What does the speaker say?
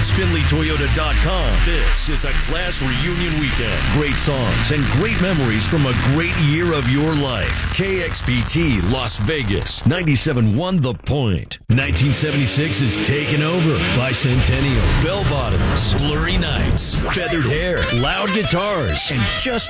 GarySpinleyToyota.com. This is a class reunion weekend. Great songs and great memories from a great year of your life. KXPT Las Vegas, 97.1 The Point. 1976 is taken over by Centennial, Bell Bottoms, Blurry Nights, Feathered Hair, Loud Guitars, and just